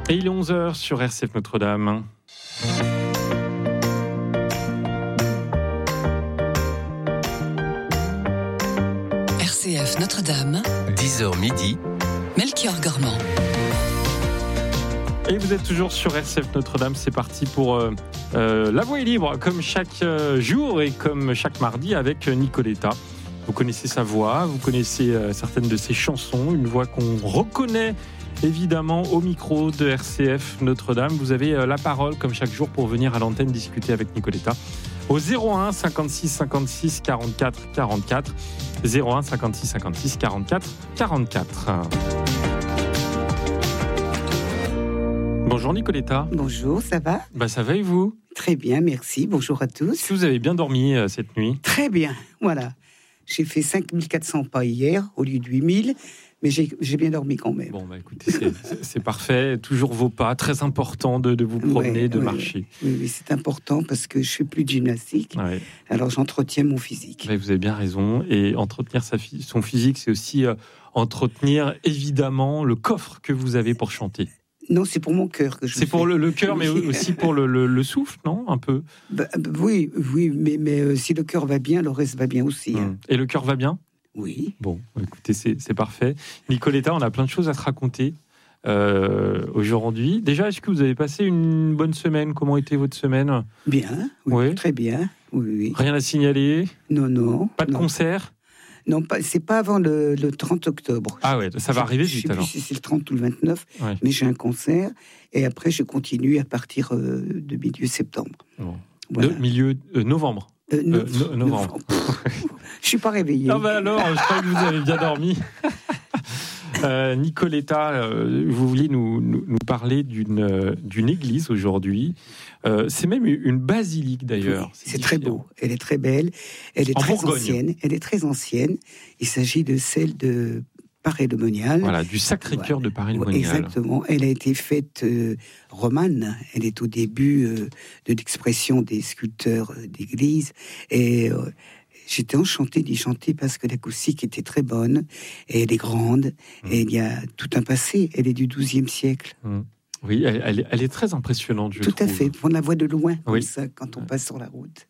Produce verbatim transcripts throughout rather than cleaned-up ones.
Et il est onze heures sur R C F Notre-Dame. R C F Notre-Dame, dix heures midi, Melchior Gormand. Et vous êtes toujours sur R C F Notre-Dame, c'est parti pour euh, euh, La Voix est libre, comme chaque euh, jour et comme chaque mardi avec Nicoletta. Vous connaissez sa voix, vous connaissez euh, certaines de ses chansons, une voix qu'on reconnaît évidemment au micro de R C F Notre-Dame. Vous avez euh, la parole comme chaque jour pour venir à l'antenne discuter avec Nicoletta au zéro un cinquante-six cinquante-six quarante-quatre quarante-quatre, zéro un cinquante-six cinquante-six quarante-quatre quarante-quatre. Bonjour Nicoletta. Bonjour, ça va ? Bah ça va et vous ? Très bien, merci. Bonjour à tous. Est-ce que vous avez bien dormi euh, cette nuit ? Très bien, voilà. J'ai fait cinq mille quatre cents pas hier au lieu de huit mille, mais j'ai, j'ai bien dormi quand même. Bon, bah écoutez, c'est, c'est, c'est parfait. Toujours vos pas, très important de, de vous promener, ouais, de ouais, marcher. Oui, oui, c'est important parce que je fais plus de gymnastique, Ouais. alors j'entretiens mon physique. Ouais, vous avez bien raison. Et entretenir sa, son physique, c'est aussi euh, entretenir évidemment le coffre que vous avez pour chanter. Non, c'est pour mon cœur que je C'est fais. pour le, le cœur, oui. mais aussi pour le, le, le souffle, non ? Un peu. Bah, bah, oui, oui, mais, mais euh, si le cœur va bien, le reste va bien aussi. Hein. Et le cœur va bien ? Oui. Bon, écoutez, c'est, c'est parfait. Nicoletta, on a plein de choses à te raconter euh, aujourd'hui. Déjà, est-ce que vous avez passé une bonne semaine ? Comment était votre semaine ? Bien, oui, Oui. très bien. Oui, oui. Rien à signaler ? Non, non. Pas de non. concert ? Non, pas, c'est pas avant le, le trente octobre. Ah ouais, ça va arriver je, vite je sais alors. plus si c'est le trente ou le vingt-neuf, Ouais. mais j'ai un concert et après je continue à partir euh, de milieu septembre. Bon. Voilà. De milieu euh, novembre. Euh, no- Euh, no- novembre. Je suis pas réveillée. Ah bah alors, je crois que vous avez bien dormi. Euh, Nicoletta, euh, vous vouliez nous, nous, nous parler d'une, euh, d'une église aujourd'hui. Euh, c'est même une basilique d'ailleurs. Oui, c'est très différent. beau. Elle est très belle. Elle est En très Bourgogne. ancienne. Elle est très ancienne. Il s'agit de celle de Paray-le-Monial. Voilà, du Sacré-Cœur Voilà. de Paray-le-Monial. Exactement. Elle a été faite euh, romane. Elle est au début euh, de l'expression des sculpteurs euh, d'église. Et euh, j'étais enchantée d'y chanter parce que l'acoustique était très bonne. Et elle est grande. Mmh. Et il y a tout un passé. Elle est du douzième siècle. Mmh. Oui, elle, elle, est, elle est très impressionnante, je tout trouve. à fait. On la voit de loin, comme Oui. ça, quand on passe sur la route.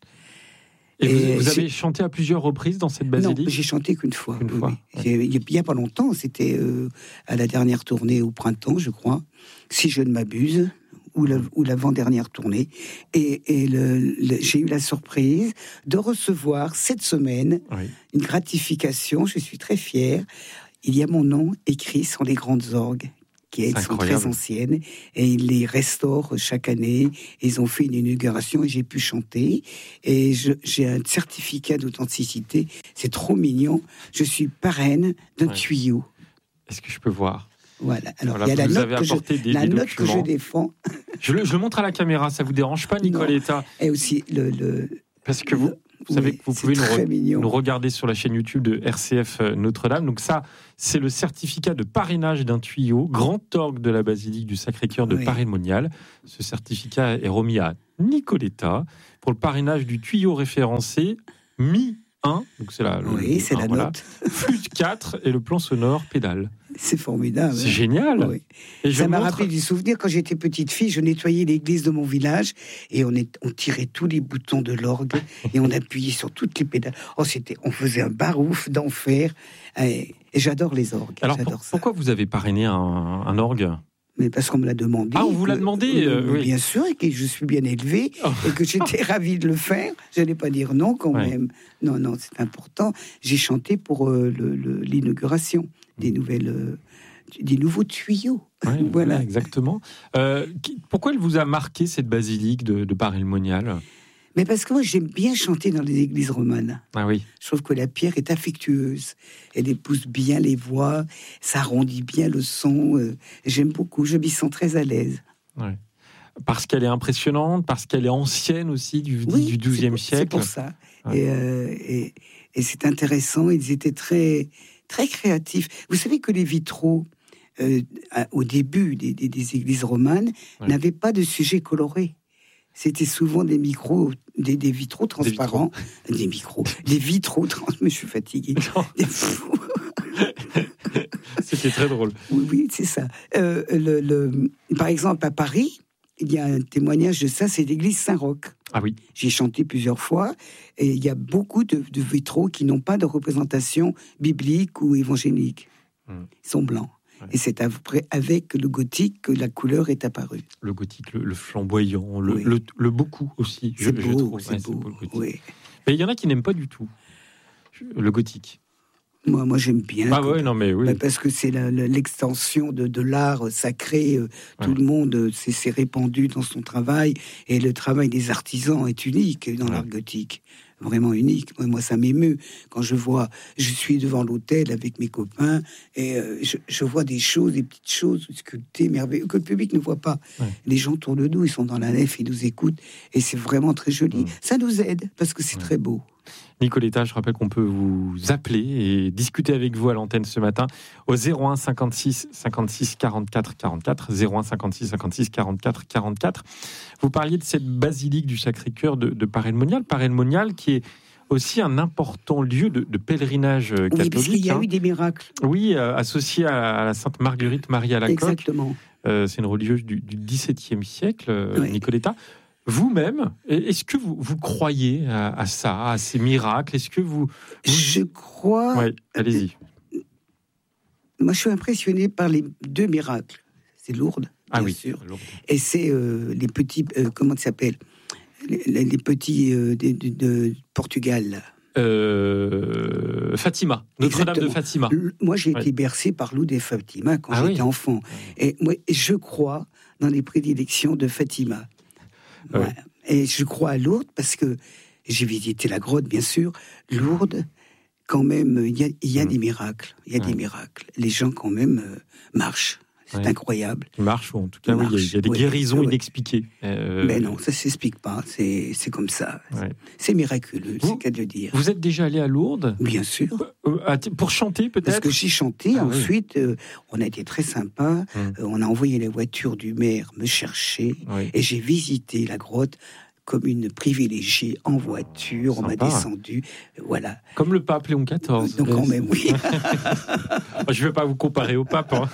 Et, vous, Et vous avez j'ai- chanté à plusieurs reprises dans cette Non, basilique ? j'ai chanté qu'une fois. Une oui, fois, oui. J'ai- Il n'y a pas longtemps, c'était euh, à la dernière tournée au printemps, je crois, si je ne m'abuse, ou, la, ou l'avant-dernière tournée. Et, et le, le- j'ai eu la surprise de recevoir cette semaine Oui. une gratification. Je suis très fière. Il y a mon nom écrit sur les grandes orgues, qui elles C'est sont incroyable. très anciennes, et ils les restaurent chaque année. Ils ont fait une inauguration et j'ai pu chanter. Et je, j'ai un certificat d'authenticité. C'est trop mignon. Je suis parraine d'un Ouais. tuyau. Est-ce que je peux voir ? Voilà. Alors, Voilà, il y a vous la avez note, que je, apporté des, la des note que je documents. défends, Je le, je le montre à la caméra, ça vous dérange pas, Nicoletta ? et aussi le... le Parce que vous, vous savez oui, que vous c'est pouvez nous, très re- mignon. nous regarder sur la chaîne YouTube de R C F Notre-Dame. Donc ça, c'est le certificat de parrainage d'un tuyau, grand orgue de la basilique du Sacré-Cœur de Oui. Paray-le-Monial. Ce certificat est remis à Nicoletta pour le parrainage du tuyau référencé Mi un. Donc c'est la, le- Oui, c'est enfin, la voilà. note. Flûte quatre et le plan sonore pédale. C'est formidable. C'est génial. Oui. Et je Ça m'a montre- rappelé du souvenir quand j'étais petite fille, je nettoyais l'église de mon village et on, est, on tirait tous les boutons de l'orgue et on appuyait sur toutes les pédales. Oh, c'était, on faisait un barouf d'enfer. Et, et j'adore les orgues. Alors j'adore pour- ça. pourquoi vous avez parrainé un, un orgue ? Mais parce qu'on me l'a demandé. Ah, on vous l'a que- demandé, euh, euh, oui. Bien sûr, et que je suis bien élevée Oh. et que j'étais ravie de le faire. Je n'allais pas dire non quand Ouais. même. Non, non, c'est important. J'ai chanté pour euh, le, le- l'inauguration des nouvelles, euh, des nouveaux tuyaux. Ouais, voilà, Voilà. exactement. Euh, qui- pourquoi elle vous a marqué cette basilique de, de Paray-le-Monial ? Mais parce que moi, j'aime bien chanter dans les églises romanes. Ah oui. Je trouve que la pierre est affectueuse. Elle épouse bien les voix, ça arrondit bien le son. euh, J'aime beaucoup, je m'y sens très à l'aise. Ouais. Parce qu'elle est impressionnante, parce qu'elle est ancienne aussi, du, Oui, du douzième c'est pour- siècle. C'est pour ça. Ouais. Et, euh, et, et c'est intéressant. Ils étaient très, très créatifs. Vous savez que les vitraux, euh, à- au début des, des- des églises romanes, Ouais. n'avaient pas de sujet coloré. C'était souvent des micros, des, des vitraux transparents, des, micros, des vitraux trans. Mais je suis fatiguée. Non, Des- c'est C'était très drôle. Oui, oui, c'est ça. Euh, le, le, par exemple, à Paris, il y a un témoignage de ça, c'est l'église Saint-Roch. Ah oui. J'ai chanté plusieurs fois, et il y a beaucoup de, de vitraux qui n'ont pas de représentation biblique ou évangélique. Hum. Ils sont blancs. Ouais. Et c'est après, avec le gothique que la couleur est apparue. Le gothique, le, le flamboyant, le, oui. le, le beaucoup aussi. C'est je, beau, je trouve. c'est ouais, beau. C'est beau oui. Mais il y en a qui n'aiment pas du tout le gothique. Moi, moi j'aime bien. Ah ouais, non mais oui. Parce que c'est la, la, l'extension de, de l'art sacré. Euh, ouais. Tout le monde s'est, s'est répandu dans son travail. Et le travail des artisans est unique dans ouais. l'art gothique. Vraiment unique. Moi, moi, ça m'émeut quand je vois... Je suis devant l'hôtel avec mes copains et euh, je, je vois des choses, des petites choses sculptées, merveilleuses, que le public ne voit pas. Ouais. Les gens tournent le dos, ils sont dans la nef, ils nous écoutent. Et c'est vraiment très joli. Ouais. Ça nous aide parce que c'est ouais. très beau. Nicoletta, je rappelle qu'on peut vous appeler et discuter avec vous à l'antenne ce matin au zéro un cinquante-six cinquante-six quarante-quatre quarante-quatre, zéro un cinquante-six cinquante-six quarante-quatre quarante-quatre. Vous parliez de cette basilique du Sacré-Cœur de, de Paray-le-Monial, Paray-le-Monial qui est aussi un important lieu de, de pèlerinage catholique. Oui, parce qu'il y a hein. eu des miracles. Oui, euh, associé à, à la Sainte Marguerite Marie à la Coque. Exactement. Euh, c'est une religieuse du, du dixeptième siècle, euh, oui. Nicoletta. Vous-même, est-ce que vous, vous croyez à, à ça, à ces miracles ? Est-ce que vous... vous... Je crois... Oui, allez-y. Moi, je suis impressionné par les deux miracles. C'est Lourdes, ah bien oui, sûr. Lourdes. Et c'est euh, les petits... Euh, comment ça s'appelle ? les, les petits euh, de, de, de Portugal, là. Euh, Fatima, Notre-Dame de Fatima. Moi, j'ai ouais. été bercé par Lourdes et Fatima quand ah j'étais oui. enfant. Et moi, je crois dans les prédilections de Fatima. Ouais. Ouais. Et je crois à Lourdes parce que j'ai visité la grotte, bien sûr. Lourdes, quand même, il y a, il y a mmh. des miracles. Il y a ouais. des miracles. Les gens, quand même, euh, marchent. C'est ouais. incroyable. Ils marchent, ou en tout cas, oui, il y, y a des oui, guérisons oui. inexpliquées. Euh... Mais non, ça ne s'explique pas. C'est, c'est comme ça. Ouais. C'est miraculeux, vous, c'est qu'à le dire. Vous êtes déjà allé à Lourdes ? Bien sûr. Euh, pour chanter, peut-être ? Parce que j'ai chanté. Ah, ensuite, oui. euh, on a été très sympa. Hum. Euh, on a envoyé la voiture du maire me chercher. Oui. Et j'ai visité la grotte comme une privilégiée en voiture. Sympa. On m'a descendu. Voilà. Comme le pape Léon quatorze. Donc, quand même, oui. Je ne vais pas vous comparer au pape. Hein.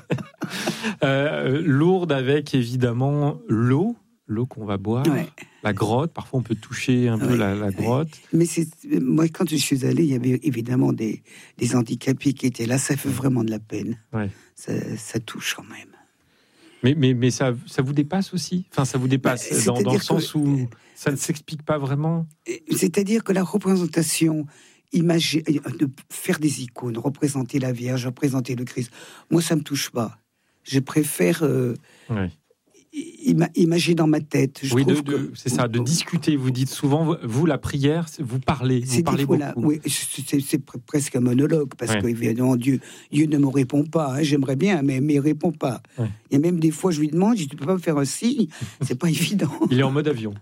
euh, Lourdes avec, évidemment, l'eau. L'eau qu'on va boire. Ouais. La grotte. Parfois, on peut toucher un ouais. peu la, la grotte. Mais c'est, moi, quand je suis allé, il y avait évidemment des, des handicapés qui étaient là. Ça fait vraiment de la peine. Ouais. Ça, ça touche quand même. Mais, mais, mais ça, ça vous dépasse aussi ? Enfin, ça vous dépasse bah, dans, dans le sens que, où ça ne s'explique pas vraiment ? C'est-à-dire que la représentation, imagine, de faire des icônes, représenter la Vierge, représenter le Christ, moi, ça ne me touche pas. Je préfère euh, ouais. ima- imaginer dans ma tête. Je oui, trouve de, que, de, c'est ça, de discuter. Vous dites souvent, vous, la prière, vous parlez, vous c'est parlez dit, voilà, beaucoup. Oui, c'est, c'est presque un monologue, parce ouais. que, évidemment, Dieu, Dieu ne me répond pas. Hein, j'aimerais bien, mais il ne me répond pas. Ouais. Il y a même des fois, je lui demande, je dis, tu peux pas me faire un signe ? C'est pas évident. Il est en mode avion.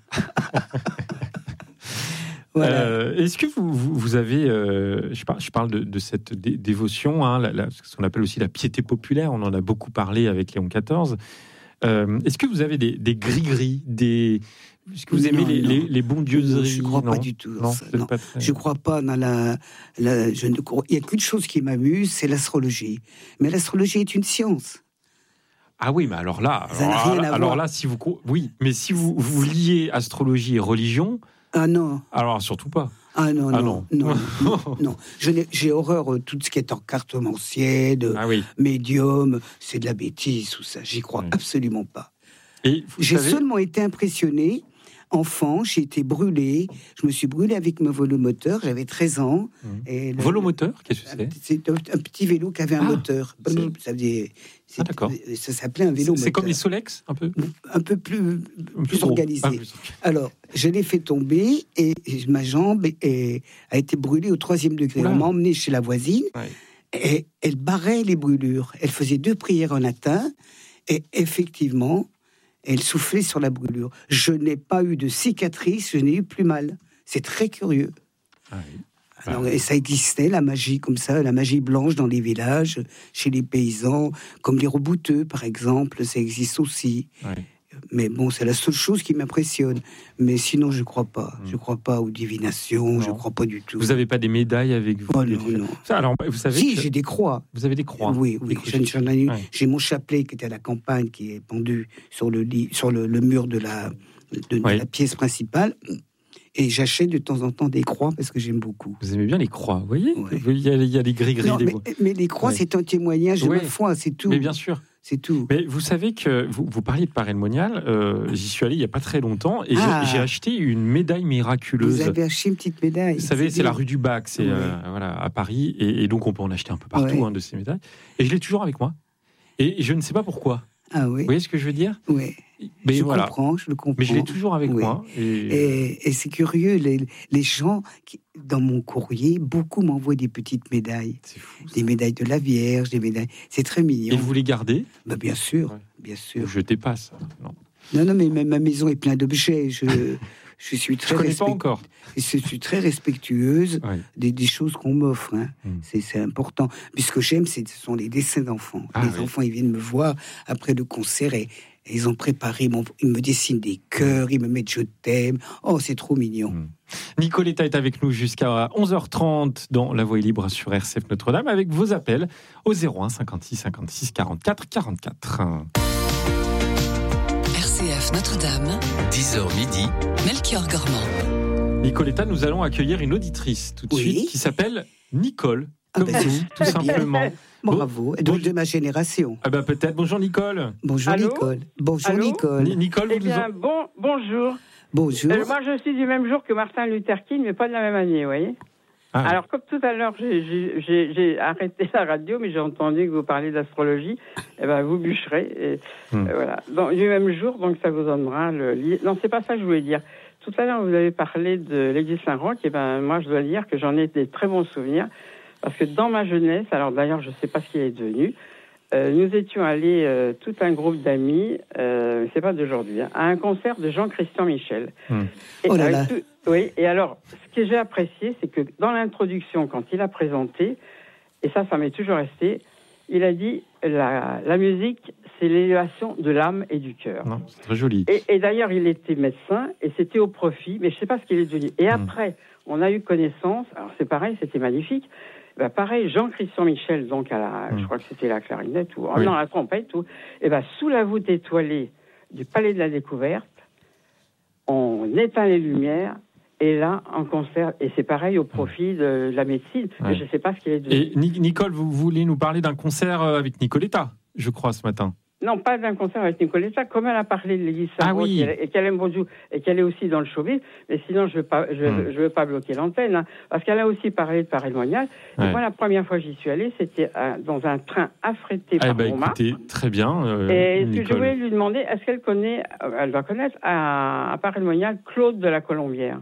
Voilà. Euh, est-ce que vous, vous, vous avez, euh, je, parle, je parle de, de cette dé- dévotion, hein, la, la, ce qu'on appelle aussi la piété populaire, on en a beaucoup parlé avec Léon quatorze. Euh, est-ce que vous avez des, des gris-gris, des... Est-ce que vous aimez non, les, non. Les, les bondieuseries ? Je ne crois non. pas du tout. Non, ça, non. Pas très... Je ne crois pas dans la... la je ne crois, il n'y a qu'une chose qui m'amuse, c'est l'astrologie. Mais l'astrologie est une science. Ah oui, mais alors là, alors, alors, alors là, si vous... Oui, mais si vous, vous liez astrologie et religion... Ah non. Alors surtout pas. Ah non, ah non, non, non, non, non. Je n'ai, j'ai horreur euh, tout ce qui est en cartomancienne, ah oui. médium, c'est de la bêtise, tout ça. J'y crois oui. absolument pas. Et j'ai savez... seulement été impressionné. Enfant, j'ai été brûlée. Je me suis brûlée avec mon volomoteur. J'avais treize ans. Mmh. Et le, volomoteur, qu'est-ce que c'est ? C'est un, un petit vélo qui avait un ah, moteur. Ça, faisait, ah, d'accord. ça s'appelait un vélo. C'est, c'est comme les Solex, un peu. Un peu plus, un plus, plus organisé. Ah, plus... Alors, je l'ai fait tomber et ma jambe est, a été brûlée au troisième degré. Oula. On m'a emmené chez la voisine ouais. et elle barrait les brûlures. Elle faisait deux prières en latin et effectivement. Elle soufflait sur la brûlure. Je n'ai pas eu de cicatrice, je n'ai eu plus mal. C'est très curieux. Ah oui. Alors, et ça existait, la magie comme ça, la magie blanche dans les villages, chez les paysans, comme les rebouteux, par exemple, ça existe aussi. Oui. Mais bon, c'est la seule chose qui m'impressionne. Mais sinon, je crois pas. Mmh. Je crois pas aux divinations. Non. Je crois pas du tout. Vous n'avez pas des médailles avec vous? Oh des- non, non. Ça, alors, vous savez Si, que- j'ai des croix. Vous avez des croix? Oui, oui. Des croix. J'en- j'en ai, une. Ouais. J'ai mon chapelet qui était à la campagne, qui est pendu sur le, lit, sur le, le mur de la, de, de Oui. la pièce principale. Et j'achète de temps en temps des croix parce que j'aime beaucoup. Vous aimez bien les croix, vous voyez? Ouais. Il y a, il y a les gris-gris. Non, des mais, voix. mais les croix, Ouais. c'est un témoignage de Ouais. ma foi, c'est tout. Mais bien sûr. C'est tout. Mais vous savez que vous, vous parliez de Paray le Monial, euh, j'y suis allé il n'y a pas très longtemps et Ah. j'ai, j'ai acheté une médaille miraculeuse. Vous avez acheté une petite médaille. Vous savez, c'est bien. la rue du Bac, c'est Ouais. euh, voilà, à Paris, et, et donc on peut en acheter un peu partout Ouais. hein, de ces médailles. Et je l'ai toujours avec moi. Et je ne sais pas pourquoi. Ah oui. Vous voyez ce que je veux dire? Oui. Mais je voilà. comprends, je le comprends. Mais je l'ai toujours avec Oui. moi. Et... Et, et c'est curieux, les, les gens, qui, dans mon courrier, beaucoup m'envoient des petites médailles. C'est fou. ça. Des médailles de la Vierge, des médailles. C'est très mignon. Et vous les gardez? Bah, bien sûr, Ouais. bien Vous sûr. jetez pas ça? Non. Non, non, mais ma, ma maison est pleine d'objets. Je, je suis Je très connais pas respect- encore. Je suis très respectueuse Ouais. des, des choses qu'on m'offre. Hein. Mm. C'est, c'est important. Puis ce que j'aime, c'est, ce sont les dessins d'enfants. Ah, les oui. enfants, ils viennent me voir après le concert et, et ils ont préparé, mon, ils me dessinent des cœurs, ils me mettent je t'aime. Oh, c'est trop mignon. Mm. Nicoletta est avec nous jusqu'à onze heures trente dans La Voix est libre sur R C F Notre-Dame avec vos appels au zéro un cinquante-six cinquante-six quarante-quatre quarante-quatre. R C F Notre-Dame, dix heures midi, Melchior Gormand. Nicoletta, nous allons accueillir une auditrice tout de Oui. suite qui s'appelle Nicole, Ah comme ben, vous, tout très bien. simplement. Bravo. Et bon- donc de ma génération. Ah ben peut-être. Bonjour Nicole. Bonjour Allô Nicole. Bonjour Allô Nicole. Ni- Nicole, vous Eh nous bien, en- bon, bonjour. Bonjour. Euh, moi, je suis du même jour que Martin Luther King, mais pas de la même année, vous voyez. Ah, Alors, comme tout à l'heure, j'ai, j'ai- j'ai- j'ai arrêté la radio, mais j'ai entendu que vous parliez d'astrologie. Eh ben, vous bûcherez. Et, Hmm. euh, voilà. Donc, du même jour, donc ça vous donnera le li- Non, c'est pas ça que je voulais dire. Tout à l'heure, vous avez parlé de l'église Saint-Roch. Et ben, moi, je dois dire que j'en ai des très bons souvenirs. Parce que dans ma jeunesse, alors d'ailleurs, je ne sais pas ce qu'il est devenu, euh, nous étions allés, euh, tout un groupe d'amis, euh, c'est pas d'aujourd'hui, hein, à un concert de Jean-Christian Michel. Hmm. Et Oh là avec là. tout- oui, et alors, ce que j'ai apprécié, c'est que dans l'introduction, quand il a présenté, et ça, ça m'est toujours resté, il a dit la, la musique, c'est l'élévation de l'âme et du cœur. non, c'est très joli. Et, et d'ailleurs, il était médecin et c'était au profit, mais je ne sais pas ce qu'il est devenu. Et après, on a eu connaissance, alors c'est pareil, c'était magnifique. Ben pareil, Jean-Christian Michel, donc à la, Mm. je crois que c'était la clarinette ou Oui. non, la trompette, ou, et ben sous la voûte étoilée du Palais de la Découverte, on éteint les lumières. Et là, en concert, et c'est pareil au profit de la médecine. Ouais. Mais je ne sais pas ce qu'il est devenu. Et Ni- Nicole, vous voulez nous parler d'un concert euh, avec Nicoletta, je crois, ce matin. Non, pas d'un concert avec Nicoletta, comme elle a parlé de l'église Ah Saint-Roch, oui. et qu'elle- et qu'elle aime beaucoup, et qu'elle est aussi dans le showbiz, mais sinon je ne veux, pas- je, Hmm. je veux pas bloquer l'antenne, hein, parce qu'elle a aussi parlé de Paray le Monial. Et Ouais. moi, la première fois que j'y suis allée, c'était euh, dans un train affrété Eh par ben, Montmartre. écoutez, très bien, euh, Et ce que je Nicole. voulais lui demander, est-ce qu'elle connaît, euh, elle doit connaître à, à Paray le Monial, Claude de la Colombière.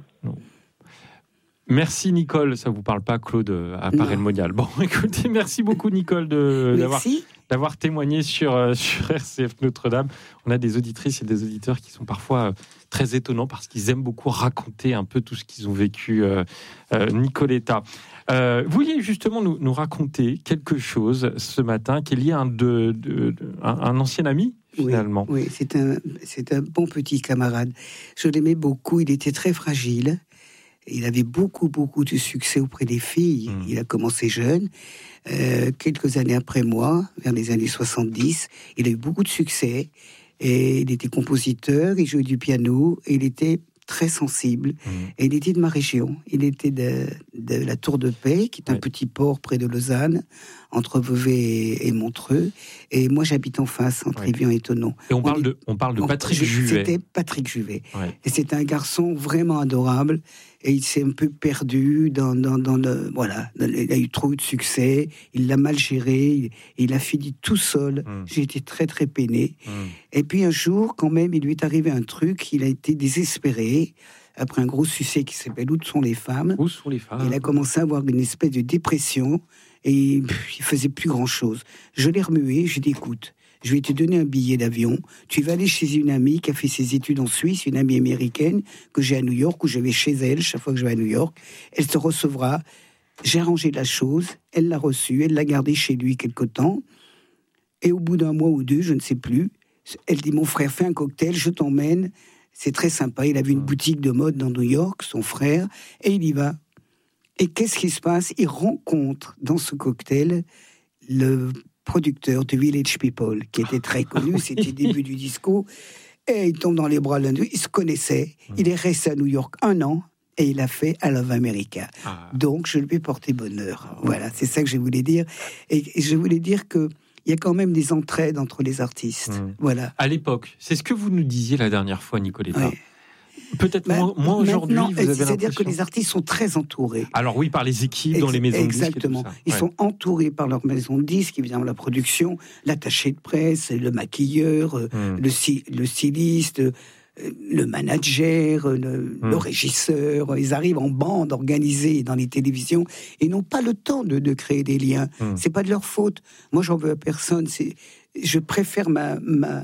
Merci Nicole, ça vous parle pas Claude à Paray le Monial. Bon, écoutez, merci beaucoup Nicole de, d'avoir, Merci. d'avoir témoigné sur, euh, sur R C F Notre-Dame. On a des auditrices et des auditeurs qui sont parfois euh, très étonnants parce qu'ils aiment beaucoup raconter un peu tout ce qu'ils ont vécu. Euh, euh, Nicoletta, euh, vous vouliez justement nous, nous raconter quelque chose ce matin qui est lié à un, de, de, de- un, un ancien ami finalement. Oui, oui, c'est un, c'est un bon petit camarade. Je l'aimais beaucoup. Il était très fragile. Il avait beaucoup, beaucoup de succès auprès des filles. Mm. Il a commencé jeune. Euh, quelques années après moi, vers les années soixante-dix, il a eu beaucoup de succès. Et il était compositeur, il jouait du piano, et il était très sensible. Mm. Et il était de ma région. Il était de, de la Tour de Paix, qui est un Ouais. petit port près de Lausanne, entre Vevey et, et Montreux. Et moi, j'habite en face, entre Ouais. Évian et Thonon. Et on On parle est- de, on parle de Donc, Patrick je- Juvet. C'était Patrick Juvet. Ouais. Et c'est un garçon vraiment adorable. Et il s'est un peu perdu dans, dans, dans le. Voilà. Il a eu trop de succès. Il l'a mal géré. Il, il a fini tout seul. Mm. J'ai été très, très peiné. Mm. Et puis un jour, quand même, il lui est arrivé un truc. Il a été désespéré. Après un gros succès qui s'appelle Où sont les femmes? Où sont les femmes? Il a commencé à avoir une espèce de dépression. Et pff, il faisait plus grand-chose. Je l'ai remué. Je lui ai dit, écoute, je vais te donner un billet d'avion. Tu vas aller chez une amie qui a fait ses études en Suisse, une amie américaine que j'ai à New York, où je vais chez elle chaque fois que je vais à New York. Elle te recevra. J'ai arrangé la chose. Elle l'a reçue. Elle l'a gardée chez lui quelque temps. Et au bout d'un mois ou deux, je ne sais plus, Elle dit, mon frère, fais un cocktail, je t'emmène. C'est très sympa. Il avait une boutique de mode dans New York, son frère, et il y va. Et qu'est-ce qui se passe? Il rencontre dans ce cocktail le producteur de Village People, qui était très connu, oui. C'était le début du disco. Et il tombe dans les bras l'un d'eux. Ils se connaissaient. Il est resté à New York un an. Et il a fait I Love America. Ah. Donc, je lui ai porté bonheur. Ah. Voilà, c'est ça que je voulais dire. Et, et je voulais dire que il y a quand même des entraides entre les artistes. Mmh. Voilà. À l'époque, c'est ce que vous nous disiez la dernière fois, Nicoletta. Oui. Peut-être bah, moins, moins aujourd'hui. Vous avez c'est-à-dire que les artistes sont très entourés. Alors oui, par les équipes Ex- dans les maisons exactement. de disques. Exactement. Ils ouais. sont entourés par leur maison de disques, évidemment la production, l'attaché de presse, le maquilleur, mmh. le, le styliste, le manager, le, mmh. le régisseur. Ils arrivent en bande organisée dans les télévisions et n'ont pas le temps de, de créer des liens. Mmh. C'est pas de leur faute. Moi, j'en veux à personne. C'est, je préfère ma, ma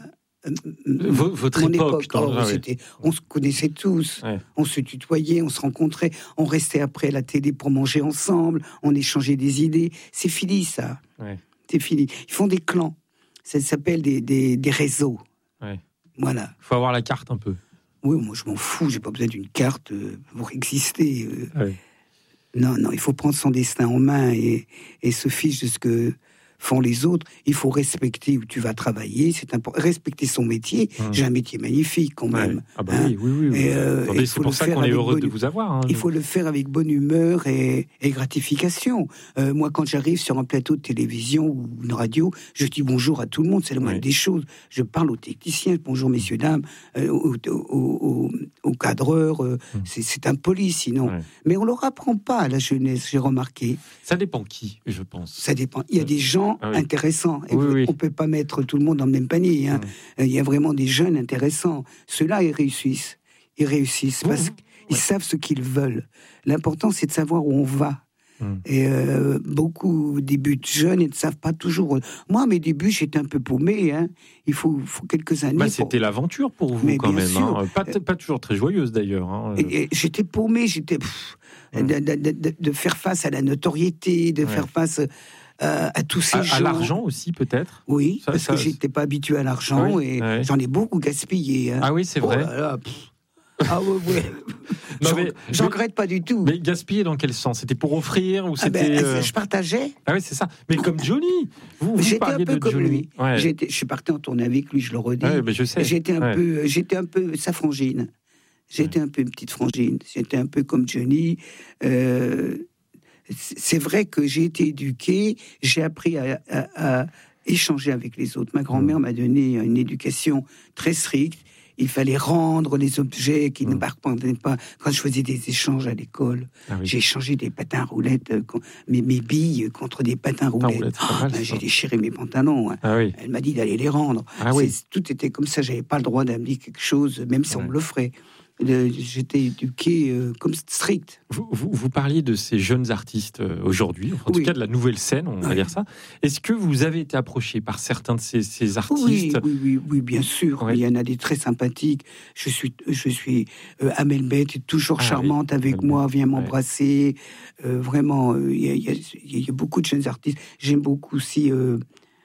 votre mon époque, époque oh, ah, oui. On se connaissait tous, ouais. On se tutoyait, on se rencontrait, on restait après la télé pour manger ensemble, on échangeait des idées. C'est fini ça, ouais. C'est fini. Ils font des clans, ça s'appelle des, des, des réseaux. Ouais. Voilà. Il faut avoir la carte un peu. Oui, moi je m'en fous, j'ai pas besoin d'une carte pour exister. Ouais. Non, non, il faut prendre son destin en main et, et se fiche de ce que font les autres. Il faut respecter où tu vas travailler, c'est important. Respecter son métier. Mmh. J'ai un métier magnifique quand même. Ouais. Ah bah hein. oui, oui, oui. oui. Et, euh, Attendez, c'est pour ça qu'on est heureux bonne... de vous avoir. Hein. Il faut le faire avec bonne humeur et, et gratification. Euh, moi, quand j'arrive sur un plateau de télévision ou une radio, je dis bonjour à tout le monde, c'est la moindre ouais. des choses. Je parle aux techniciens, bonjour messieurs, dames, euh, aux, aux, aux, aux cadreurs. Euh, mmh. c'est, c'est impoli sinon. Ouais. Mais on ne leur apprend pas à la jeunesse, j'ai remarqué. Ça dépend qui, je pense. Ça dépend. Il y a des gens Ah oui. intéressants. Et oui, oui. On ne peut pas mettre tout le monde dans le même panier. Hein. Mmh. Il y a vraiment des jeunes intéressants. Ceux-là, ils réussissent. Ils réussissent mmh. parce qu'ils ouais. savent ce qu'ils veulent. L'important, c'est de savoir où on va. Mmh. Et euh, beaucoup débutent jeunes et ne savent pas toujours. Moi, à mes débuts, j'étais un peu paumé. Hein. Il faut, faut quelques années. Bah, c'était pour... l'aventure pour vous, mais quand même. Hein. Pas, pas toujours très joyeuse, d'ailleurs. Hein. Et, et j'étais paumé. J'étais... Pff, mmh. de, de, de, de faire face à la notoriété, de ouais. faire face... Euh, à tous ces à, gens. À l'argent aussi, peut-être. Oui, ça, parce ça, que j'étais pas habitué à l'argent oui, et ouais. j'en ai beaucoup gaspillé. Hein. Ah oui, c'est vrai. Oh là là, ah ouais, ouais. Non, j'en, mais, j'en regrette pas du tout. Mais gaspiller dans quel sens? C'était pour offrir ou c'était ah ben, euh... Je partageais. Ah oui, c'est ça. Mais comme Johnny. Vous, vous j'étais un peu de comme Johnny. lui. Ouais. J'étais, je suis parti en tournée avec lui, je le redis. Ouais, ben je sais. J'étais un ouais. peu, j'étais un peu sa frangine. J'étais ouais. un peu une petite frangine. J'étais un peu comme Johnny. Euh... C'est vrai que j'ai été éduqué, j'ai appris à, à, à échanger avec les autres. Ma grand-mère mmh. m'a donné une éducation très stricte. Il fallait rendre les objets qui mmh. ne m'appartenaient pas. Quand je faisais des échanges à l'école, ah oui. j'ai échangé des patins à roulettes, mes, mes billes contre des patins à roulettes. Roulette, oh, mal, ben, j'ai déchiré mes pantalons. Hein. Ah oui. Elle m'a dit d'aller les rendre. Ah oui. Tout était comme ça. J'avais pas le droit d'amener quelque chose, même si ouais. on me l'offrait. J'étais éduqué euh, comme strict. Vous, vous, vous parliez de ces jeunes artistes euh, aujourd'hui, en oui. tout cas de la nouvelle scène, on va oui. dire ça. Est-ce que vous avez été approché par certains de ces, ces artistes? Oui, oui, oui, oui, bien sûr. Oui. Il y en a des très sympathiques. Je suis, je suis euh, Amel Beth est toujours ah, charmante oui. avec Amel moi, vient m'embrasser. Ouais. Euh, vraiment, il y, y, y a beaucoup de jeunes artistes. J'aime beaucoup aussi. Euh,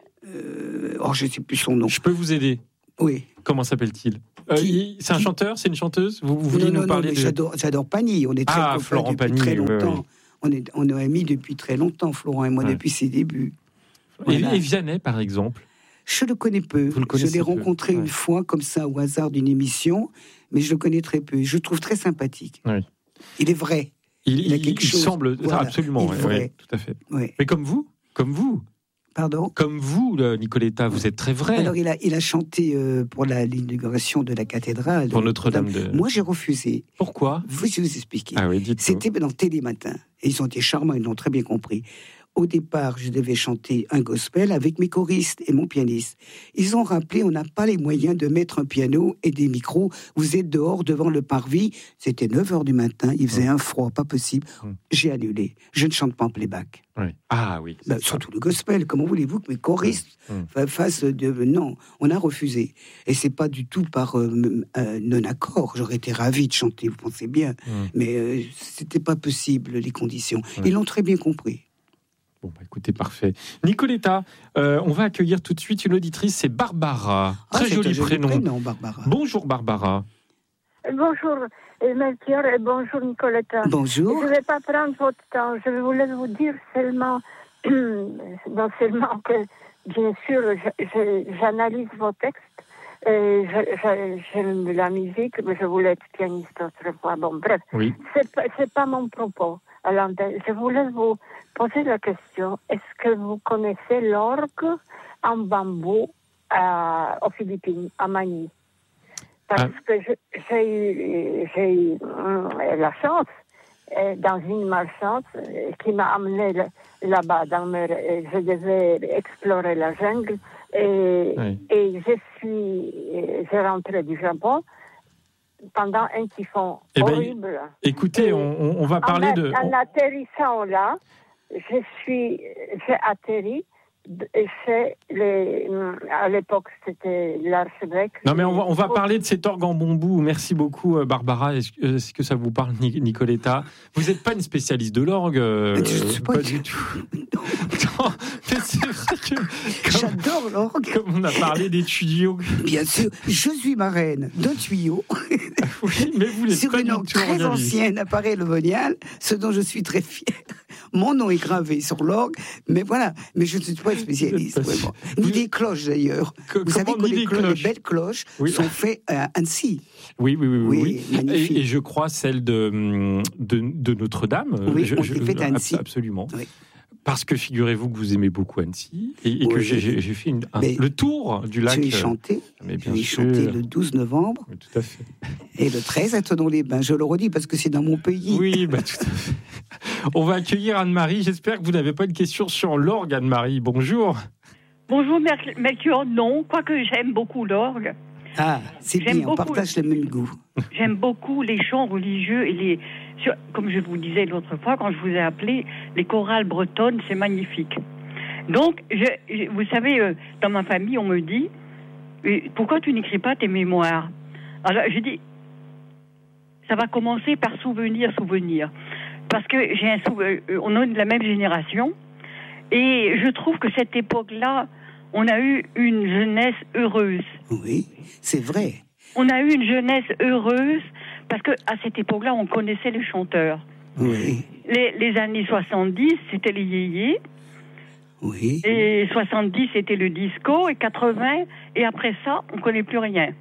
euh, oh, je ne sais plus son nom. Je peux vous aider? Oui. Comment s'appelle-t-il? Euh, il, c'est un qui... chanteur, c'est une chanteuse. Vous, vous vouliez non, nous non, parler non, de... j'adore, j'adore Pagny. On est très ah, copains Florent depuis Pagny, très longtemps. Oui, oui. On est, on est amis depuis très longtemps, Florent et moi, ouais. depuis ses débuts. Voilà. Et, et Vianney, par exemple? Je le connais peu. Vous le connaissez je l'ai peu. rencontré ouais. une fois, comme ça, au hasard d'une émission, mais je le connais très peu. Je le trouve très sympathique. Oui. Il est vrai. Il, il a il, quelque il chose. semble voilà. absolument. Il est ouais, vrai. ouais, tout à fait. Ouais. Mais comme vous, comme vous. Pardon? Comme vous, Nicoletta, vous êtes très vrai. Alors, il a, il a chanté euh, pour la, l'inauguration de la cathédrale. Pour Notre-Dame de... Moi, j'ai refusé. Pourquoi? Je vais vous expliquer. Ah oui, dites-moi. C'était dans Télématin. Et ils ont été charmants, ils l'ont très bien compris. Au départ, je devais chanter un gospel avec mes choristes et mon pianiste. Ils ont rappelé, on n'a pas les moyens de mettre un piano et des micros. Vous êtes dehors devant le parvis. C'était neuf heures du matin, il faisait mmh. un froid, pas possible. Mmh. J'ai annulé. Je ne chante pas en playback. Oui. Ah oui. Ben, surtout le gospel. Comment voulez-vous que mes choristes mmh. fassent de... Non, on a refusé. Et c'est pas du tout par euh, euh, non-accord. J'aurais été ravi de chanter, vous pensez bien. Mmh. Mais euh, c'était pas possible, les conditions. Mmh. Ils l'ont très bien compris. Bon, bah, écoutez, parfait. Nicoletta, euh, on va accueillir tout de suite une auditrice, c'est Barbara. Très ah, joli, joli prénom. prénom, Barbara. Bonjour Barbara. Bonjour Melchior et bonjour Nicoletta. Bonjour. Je ne vais pas prendre votre temps. Je voulais vous dire seulement, non seulement que, bien sûr, je, je, j'analyse vos textes. Et je, je, j'aime la musique, mais je voulais être pianiste autrefois. Bon, bref, oui. c'est pas, c'est pas mon propos. Alors, je voulais vous poser la question, est-ce que vous connaissez l'orgue en bambou à, aux Philippines, à Manille? Parce ah. que je, j'ai eu, j'ai eu euh, la chance, euh, dans une malchance, euh, qui m'a amené le, là-bas. Dans mes, euh, je devais explorer la jungle et, oui. et je suis, euh, j'ai rentré du Japon pendant un typhon eh horrible. Ben, écoutez, et on, on va parler en, de... En atterrissant là, je suis, j'ai atterri chez les, à l'époque, c'était l'archevêque. Non, mais on va, on va parler de cet orgue en bambou. Merci beaucoup, Barbara. Est-ce, est-ce que ça vous parle, Nicoletta? Vous n'êtes pas une spécialiste de l'orgue euh, pas, pas du tout. Non, mais c'est vrai que... Comme, j'adore l'orgue. Comme on a parlé des tuyaux. Bien sûr, je suis marraine d'un tuyau. Oui, mais vous n'êtes sur pas une orgue très organisée. Ancienne, appareil le monial, ce dont je suis très fière. Mon nom est gravé sur l'orgue, mais voilà. Mais je ne suis pas spécialiste. Vraiment. Ni des cloches d'ailleurs. Que, vous savez que les, cloches, les belles cloches oui. sont faites à Annecy. Oui, oui, oui, oui. oui. Et, et je crois celle de, de, de Notre-Dame. Oui, je, on je, s'est fait à Annecy. Absolument. Oui. Parce que figurez-vous que vous aimez beaucoup Annecy et, et oui, que j'ai, j'ai fait une, un, le tour du lac. Je l'ai chanté. Mais bien je l'ai sûr. chanté le douze novembre. Oui, tout à fait. Et le treize à Thonon-les-Bains. Je le redis parce que c'est dans mon pays. Oui, bah, tout à fait. On va accueillir Anne-Marie. J'espère que vous n'avez pas une question sur l'orgue, Anne-Marie. Bonjour. Bonjour, Melchior. Non, quoique j'aime beaucoup l'orgue. Ah, c'est j'aime bien, beaucoup, on partage le même goût. J'aime beaucoup les chants religieux et les... Comme je vous disais l'autre fois, quand je vous ai appelé, les chorales bretonnes, c'est magnifique. Donc, je, je, vous savez, dans ma famille, on me dit, pourquoi tu n'écris pas tes mémoires? Alors, je dis, ça va commencer par souvenir, souvenir. Parce que j'ai un souvenir, on est de la même génération, et je trouve que cette époque-là, on a eu une jeunesse heureuse. Oui, c'est vrai. On a eu une jeunesse heureuse parce que à cette époque-là, on connaissait les chanteurs. Oui. Les, les années soixante-dix, c'était les yéyés. Oui. Et soixante-dix, c'était le disco. Et quatre-vingts, et après ça, on ne connaît plus rien.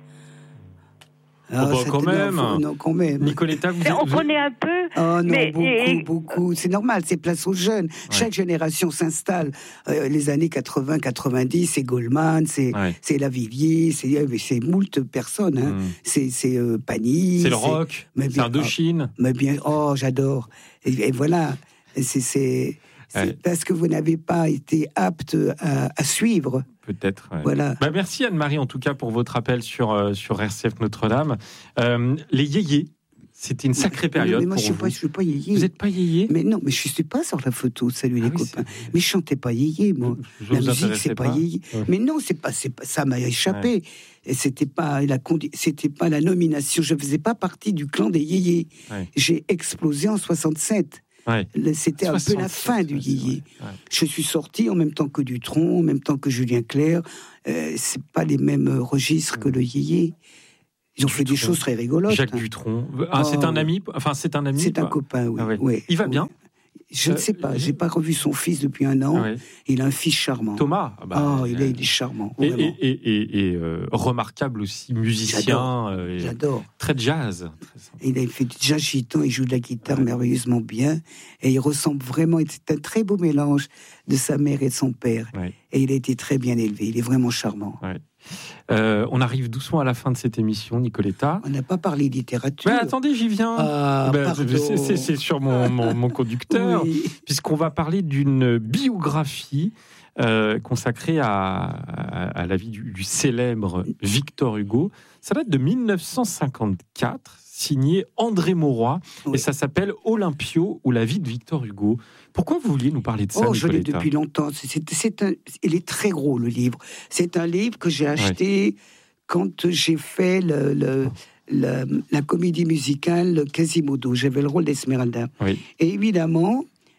Ah, oh bah, quand même. Non, non, quand même. Nicoletta, vous, on vous... connaît un peu. Oh non, mais, beaucoup, et... beaucoup. C'est normal, c'est place aux jeunes. Ouais. Chaque génération s'installe. Euh, les années quatre-vingts, quatre-vingt-dix, c'est Goldman, c'est, ouais. c'est Lavilliers, c'est, c'est moult personnes. Hein. Mmh. C'est, c'est euh, Pagny. C'est le rock, c'est, c'est Indochine. Oh, mais bien, oh, j'adore. Et, et voilà, c'est... c'est... C'est ouais. parce que vous n'avez pas été apte à, à suivre. Peut-être. Ouais. Voilà. Bah merci Anne-Marie en tout cas pour votre appel sur euh, sur R C F Notre-Dame. Euh, les yéyés, c'était une sacrée période. Mais moi pour je suis vous. pas, je suis pas yéyé. Vous n'êtes pas yéyé? Mais non, mais je suis pas sur la photo. Salut ah les oui, copains. C'est... Mais je chantais pas yéyé moi. Je la musique c'est pas, pas yéyé. Ouais. Mais non, c'est pas, c'est pas, ça m'a échappé. Ouais. Et c'était pas la condi... c'était pas la nomination. Je faisais pas partie du clan des yéyés. Ouais. J'ai explosé en soixante-sept. Ouais. C'était un peu la fin du yéyé. Ouais. Je suis sorti en même temps que Dutronc, en même temps que Julien Clerc. Euh, c'est pas les mêmes registres mmh. que le yéyé. Ils ont Dutronc. Fait des choses très rigolotes. Jacques hein. Dutronc. Ah, c'est un ami. Enfin, c'est un ami. C'est quoi. un copain. Oui. Ah ouais. Ouais. Il va ouais. bien. Je euh, ne sais pas. J'ai pas revu son fils depuis un an. Ah ouais. Il a un fils charmant. Thomas. Ah, bah, oh, il, est, il est charmant. Et, et, et, et, et euh, remarquable aussi, musicien. J'adore. Euh, J'adore. Très jazz. Très il a fait du jazz gitan. Il joue de la guitare ouais. merveilleusement bien. Et il ressemble vraiment. C'est un très beau mélange de sa mère et de son père. Ouais. Et il a été très bien élevé. Il est vraiment charmant. Ouais. Euh, on arrive doucement à la fin de cette émission, Nicoletta. On n'a pas parlé littérature. Ben, attendez, j'y viens. Ah, ben, c'est, c'est, c'est sur mon, mon, mon conducteur, oui. Puisqu'on va parler d'une biographie euh, consacrée à, à, à la vie du, du célèbre Victor Hugo. Ça date de dix-neuf cent cinquante-quatre, signé André Mauroy, oui. Et ça s'appelle Olympio ou la vie de Victor Hugo. Pourquoi vous vouliez nous parler de ça, Oh, Nicoletta? Je l'ai depuis longtemps. C'est, c'est un, il est très gros, le livre. C'est un livre que j'ai acheté ouais. quand j'ai fait le, le, le, la comédie musicale Quasimodo. J'avais le rôle d'Esmeralda. Oui. Et évidemment,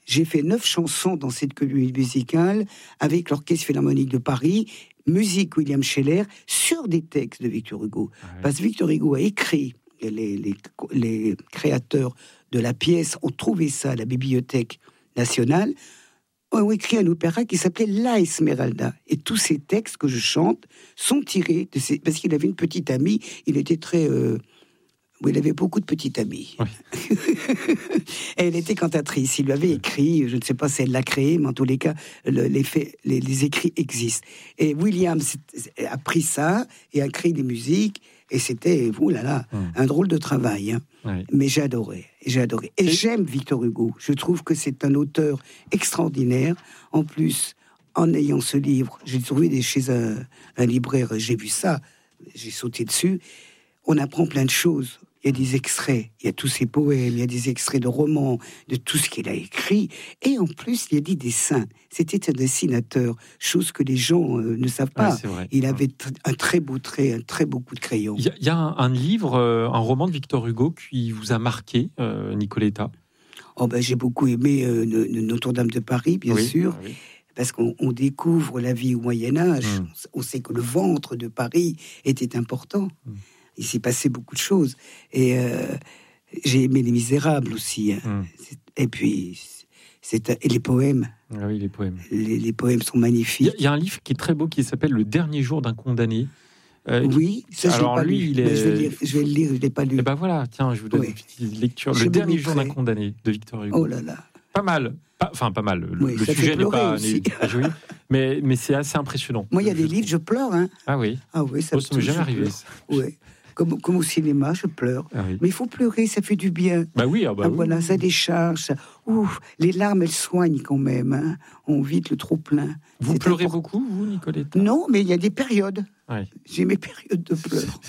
J'ai fait neuf chansons dans cette comédie musicale avec l'Orchestre Philharmonique de Paris, musique William Scheller, sur des textes de Victor Hugo. Ah ouais. Parce que Victor Hugo a écrit, les, les, les créateurs de la pièce ont trouvé ça à la Bibliothèque nationale, ont écrit un opéra qui s'appelait La Esmeralda. Et tous ces textes que je chante sont tirés de ces... Parce qu'il avait une petite amie, il était très... Euh... Oui, il avait beaucoup de petites amies. Oui. Et elle était cantatrice. Il lui avait écrit, je ne sais pas si elle l'a créé, mais en tous les cas, le, les, faits, les, les écrits existent. Et William a pris ça et a créé des musiques. Et c'était, oh là là, hum. un drôle de travail. Hein. Oui. Mais j'ai adoré, j'ai adoré. Et, et j'aime Victor Hugo. Je trouve que c'est un auteur extraordinaire. En plus, en ayant ce livre, j'ai trouvé des, chez un, un libraire, j'ai vu ça, j'ai sauté dessus. On apprend plein de choses. Il y a des extraits, il y a tous ses poèmes, il y a des extraits de romans, de tout ce qu'il a écrit. Et en plus, il y a des dessins. C'était un dessinateur, chose que les gens euh, ne savent pas. Ouais, il avait t- un très beau trait, un très beau coup de crayon. Il y a, il y a un, un livre, euh, un roman de Victor Hugo qui vous a marqué, euh, Nicoletta. Oh ben, j'ai beaucoup aimé euh, Notre-Dame de Paris, bien oui, sûr. Oui. Parce qu'on on découvre la vie au Moyen-Âge. Mmh. On sait que le ventre de Paris était important. Mmh. Il s'est passé beaucoup de choses. Et euh, j'ai aimé Les Misérables aussi. Hein. Hum. Et puis, c'est, et les poèmes. Ah oui, les poèmes. Les, les poèmes sont magnifiques. Il y, y a un livre qui est très beau qui s'appelle Le Dernier jour d'un condamné. Euh, oui, ça, alors je l'ai pas lui, lu. Il est... je, vais lire, je vais le lire, je ne l'ai pas lu. Et ben voilà, tiens, je vous donne oui. une petite lecture. Le Dernier jour d'un condamné de Victor Hugo. Oh là là. Pas mal. Pas, enfin, pas mal. Le, oui, le sujet n'est pas, n'est pas joli, mais, mais c'est assez impressionnant. Moi, il y a des livres, je pleure. Hein. Ah oui. Ah oui, ça oh, ça m'est jamais arrivé. Oui. Comme, comme au cinéma, je pleure. Ah oui. Mais il faut pleurer, ça fait du bien. Bah oui, ah bah ah, oui. Voilà, ça décharge. Ça... Ouf, les larmes, elles soignent quand même. Hein. On vide le trop-plein. Vous c'est pleurez important. Beaucoup, vous, Nicoletta ? Non, mais il y a des périodes. Oui. J'ai mes périodes de pleurs.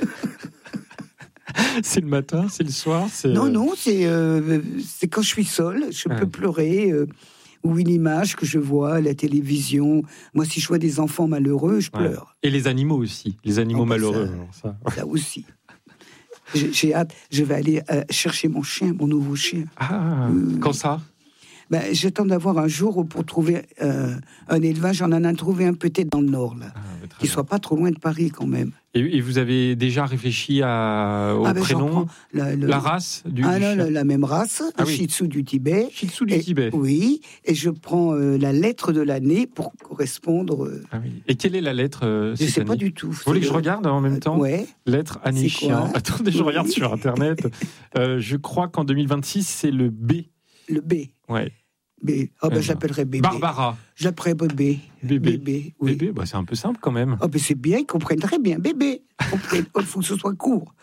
C'est le matin, c'est le soir c'est... Non, non, c'est, euh, c'est quand je suis seule. Je ah peux oui. pleurer... Euh, ou une image que je vois à la télévision. Moi, si je vois des enfants malheureux, je pleure. Ouais. Et les animaux aussi, les animaux oh, malheureux. Ça, ça. ça aussi. J'ai, j'ai hâte, je vais aller euh, chercher mon chien, mon nouveau chien. Ah, euh, quand ça ? Ben, j'attends d'avoir un jour pour trouver euh, un élevage. J'en en ai trouvé un peut-être dans le Nord, là. Ah, qui ne soit pas trop loin de Paris, quand même. Et, et vous avez déjà réfléchi à, au ah ben prénom, la, le, la race du, ah, du non, la, la même race, ah, le oui. Shih Tzu du Tibet. Shih Tzu du et, Tibet. Oui, et je prends euh, la lettre de l'année pour correspondre... Euh... Ah oui. Et quelle est la lettre euh, Je ne sais pas du tout. Vous voulez que je regarde en même temps ? Ouais. Lettre année chien. Attendez, je regarde sur Internet. euh, je crois qu'en deux mille vingt-six, c'est le B. Le B. Ouais. B. Oh, ben, j'appellerai bébé. Barbara. J'appellerai bébé. Bébé. Bébé, oui. Bébé, bah, c'est un peu simple quand même. Oh, ben, c'est bien, ils comprennent très bien. Bébé. Il faut que ce soit court.